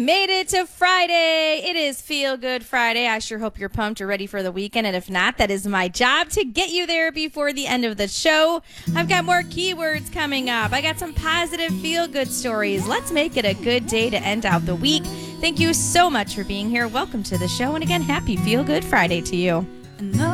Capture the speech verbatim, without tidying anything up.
made it to Friday. It is Feel Good Friday. I sure hope you're pumped or ready for the weekend. And if not, that is my job to get you there before the end of the show. I've got more keywords coming up. I got some positive feel good stories. Let's make it a good day to end out the week. Thank you so much for being here. Welcome to the show. And again, happy Feel Good Friday to you.